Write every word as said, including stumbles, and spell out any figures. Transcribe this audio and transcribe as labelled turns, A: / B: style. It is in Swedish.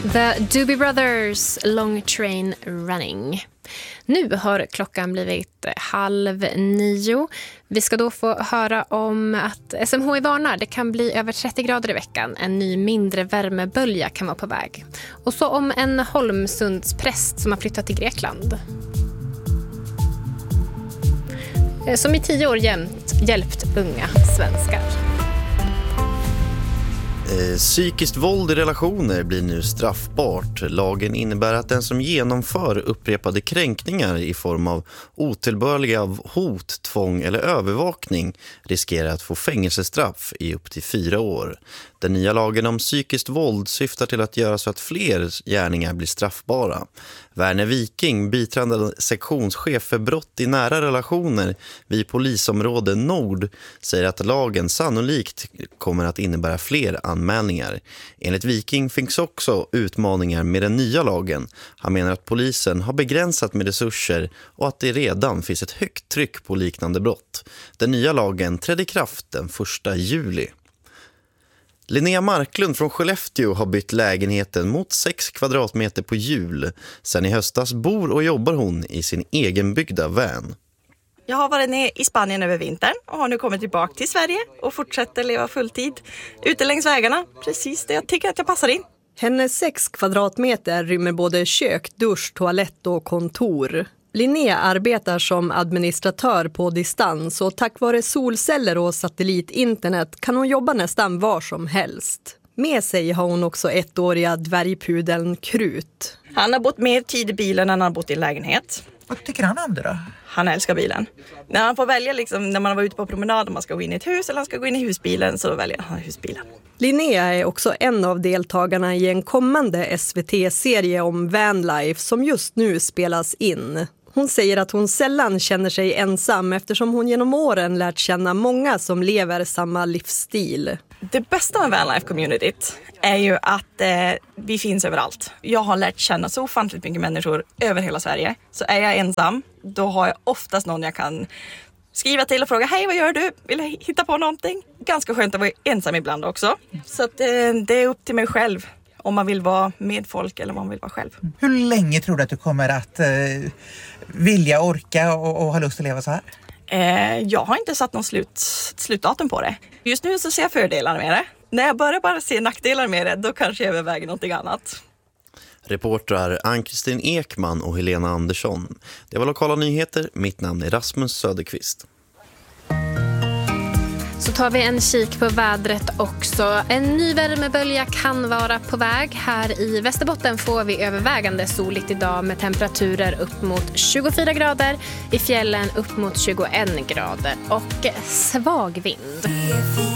A: The Doobie Brothers, Long Train Running. Nu har klockan blivit halv nio. Vi ska då få höra om att S M H I varnar. Det kan bli över trettio grader i veckan. En ny mindre värmebölja kan vara på väg. Och så om en Holmsundspräst som har flyttat till Grekland. Som i tio år jämt hjälpt unga svenskar.
B: Psykiskt våld i relationer blir nu straffbart. Lagen innebär att den som genomför upprepade kränkningar i form av otillbörliga hot, tvång eller övervakning riskerar att få fängelsestraff i upp till fyra år. Den nya lagen om psykiskt våld syftar till att göra så att fler gärningar blir straffbara. Werner Viking, biträdande sektionschef för brott i nära relationer vid polisområde Nord, säger att lagen sannolikt kommer att innebära fler anmälningar. Enligt Viking finns också utmaningar med den nya lagen. Han menar att polisen har begränsat med resurser och att det redan finns ett högt tryck på liknande brott. Den nya lagen trädde i kraft den första juli. Linnea Marklund från Skellefteå har bytt lägenheten mot sex kvadratmeter på jul. Sen i höstas bor och jobbar hon i sin egenbyggda van.
C: Jag har varit ner i Spanien över vintern och har nu kommit tillbaka till Sverige och fortsätter leva fulltid ute längs vägarna. Precis det jag tycker att jag passar in.
D: Hennes sex kvadratmeter rymmer både kök, dusch, toalett och kontor. Linnea arbetar som administratör på distans och tack vare solceller och satellitinternet kan hon jobba nästan var som helst. Med sig har hon också ettåriga dvärgpudeln Krut.
C: Han har bott mer tid i bilen än han har bott i lägenhet.
E: Vad tycker han om det då?
C: Han älskar bilen. När han får välja liksom, när man var ute på promenad om man ska gå in i ett hus eller han ska gå in i husbilen, så väljer han husbilen.
D: Linnea är också en av deltagarna i en kommande S V T-serie om vanlife som just nu spelas in. Hon säger att hon sällan känner sig ensam eftersom hon genom åren lärt känna många som lever samma livsstil.
C: Det bästa med vanlife-communityt är ju att eh, vi finns överallt. Jag har lärt känna så ofantligt mycket människor över hela Sverige. Så är jag ensam, då har jag oftast någon jag kan skriva till och fråga: hej, vad gör du? Vill jag hitta på någonting? Ganska skönt att vara ensam ibland också. Så att, eh, det är upp till mig själv om man vill vara med folk eller om man vill vara själv.
E: Hur länge tror du att du kommer att eh, vilja, orka och, och ha lust att leva så här?
C: Eh, jag har inte satt någon slut, slutdatum på det. Just nu så ser jag fördelar med det. När jag börjar bara se nackdelar med det, då kanske jag överväger någonting annat.
B: Reportrar Ann-Kristin Ekman och Helena Andersson. Det var lokala nyheter. Mitt namn är Rasmus Söderqvist.
A: Så tar vi en kik på vädret också. En ny värmebölja kan vara på väg. Här i Västerbotten får vi övervägande soligt idag med temperaturer upp mot tjugofyra grader. I fjällen upp mot tjugoen grader och svag vind.